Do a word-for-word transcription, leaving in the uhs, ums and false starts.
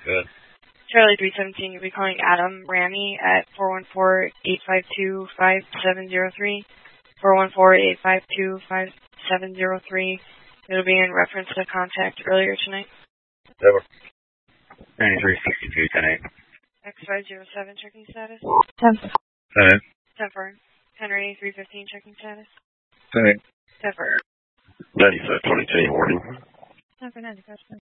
Good. Charlie three seventeen, you'll be calling Adam Ramey at four one four, eight five two, five seven zero three. four one four, eight five two, five seven zero three. It'll be in reference to contact earlier tonight. Over. ninety-three sixty-two, ten eight. X five zero seven, checking status. ten ten eight. ten four. Henry three fifteen, checking status. ten eight. ten four. ninety-five twenty-two, warning. ninety-five